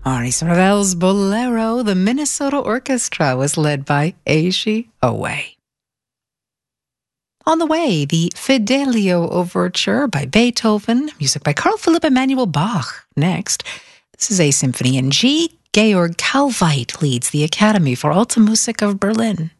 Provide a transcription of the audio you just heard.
Maurice Ravel's Bolero, the Minnesota Orchestra, was led by Aishi Owe. On the way, the Fidelio Overture by Beethoven, music by Carl Philipp Emanuel Bach. Next, this is a symphony in G. Georg Kalveit leads the Academy for Alte Musik of Berlin.